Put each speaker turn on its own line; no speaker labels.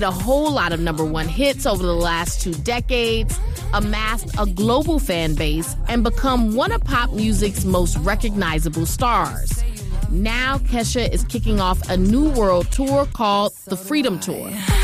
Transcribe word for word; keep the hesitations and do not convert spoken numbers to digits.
a whole lot of number one hits over the last two decades, amassed a global fan base, and become one of pop music's most recognizable stars. Now, Kesha is kicking off a new world tour called the Freedom Tour.